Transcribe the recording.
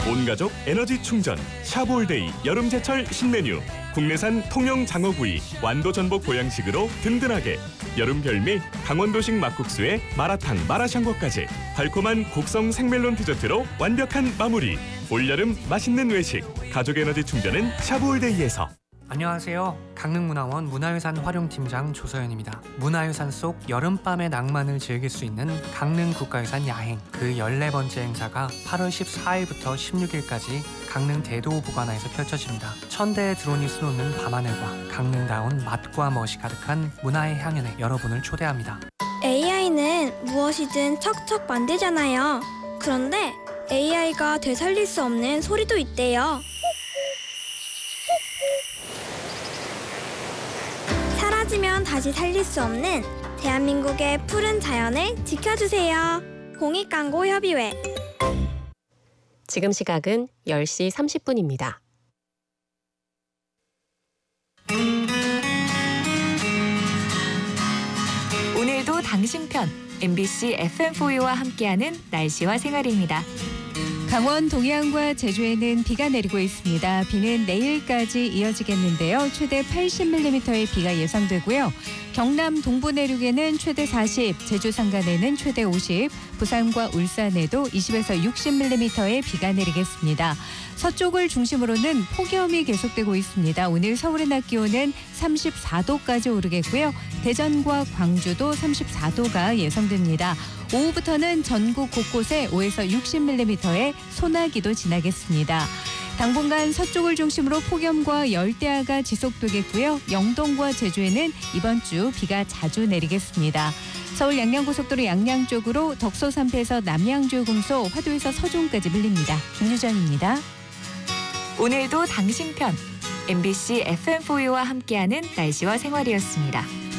온가족 에너지 충전 샤브올데이 여름제철 신메뉴. 국내산 통영 장어구이 완도 전복 보양식으로 든든하게. 여름 별미 강원도식 막국수에 마라탕 마라샹궈까지 달콤한 곡성 생멜론 디저트로 완벽한 마무리. 올여름 맛있는 외식 가족 에너지 충전은 샤브올데이에서. 안녕하세요. 강릉문화원 문화유산 활용팀장 조서연입니다. 문화유산 속 여름밤의 낭만을 즐길 수 있는 강릉국가유산 야행, 그 14번째 행사가 8월 14일부터 16일까지 강릉 대도보관화에서 펼쳐집니다. 1000대의 드론이 수놓는 밤하늘과 강릉다운 맛과 멋이 가득한 문화의 향연에 여러분을 초대합니다. AI는 무엇이든 척척 만들잖아요. 그런데 AI가 되살릴 수 없는 소리도 있대요. 사라지면 다시 살릴 수 없는 대한민국의 푸른 자연을 지켜주세요. 공익광고협의회. 지금 시각은 10시 30분입니다. 오늘도 당신 편 MBC FM4U와 함께하는 날씨와 생활입니다. 강원 동해안과 제주에는 비가 내리고 있습니다. 비는 내일까지 이어지겠는데요. 최대 80mm의 비가 예상되고요. 경남 동부 내륙에는 최대 40, 제주 산간에는 최대 50, 부산과 울산에도 20에서 60mm의 비가 내리겠습니다. 서쪽을 중심으로는 폭염이 계속되고 있습니다. 오늘 서울의 낮 기온은 34도까지 오르겠고요. 대전과 광주도 34도가 예상됩니다. 오후부터는 전국 곳곳에 5에서 60mm의 소나기도 지나겠습니다. 당분간 서쪽을 중심으로 폭염과 열대야가 지속되겠고요. 영동과 제주에는 이번 주 비가 자주 내리겠습니다. 서울 양양고속도로 양양 쪽으로 덕소 3패에서 남양주 금소, 화도에서 서종까지 밀립니다. 김유정입니다. 오늘도 당신 편 MBC FM4U와 함께하는 날씨와 생활이었습니다.